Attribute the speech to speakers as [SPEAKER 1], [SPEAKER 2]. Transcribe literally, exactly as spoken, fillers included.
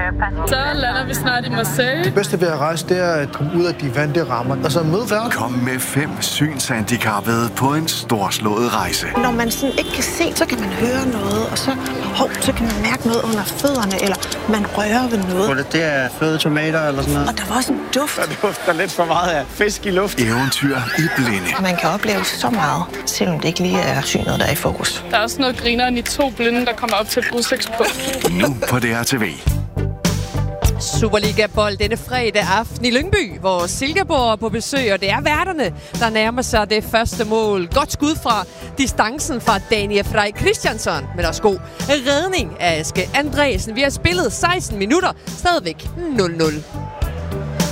[SPEAKER 1] Så lander vi snart i Marseille.
[SPEAKER 2] Det bedste ved at rejse, det er at komme ud af de vante rammer, og så møde verden.
[SPEAKER 3] Kom med fem synshandicappede på en storslået rejse.
[SPEAKER 4] Når man sådan ikke kan se, så kan man høre noget, og så, hov, så kan man mærke noget under fødderne, eller man rører ved noget.
[SPEAKER 5] Det, det er føde tomater eller sådan noget.
[SPEAKER 4] Og der var også en duft.
[SPEAKER 5] Der dufter lidt for meget af fisk i luft.
[SPEAKER 3] Eventyr i blinde.
[SPEAKER 4] Man kan opleve så meget, selvom det ikke lige er synet, der er i fokus.
[SPEAKER 1] Der er også noget grineren i to blinde, der kommer op til et udsigtspunkt.
[SPEAKER 3] Nu på D R T V.
[SPEAKER 6] Superliga-bold denne fredag aften i Lyngby, hvor Silkeborg er på besøg, og det er værterne, der nærmer sig det første mål. Godt skud fra distancen fra Daniel Frey Christiansson, men også god redning af Aske Andresen. Vi har spillet seksten minutter, stadigvæk nul nul.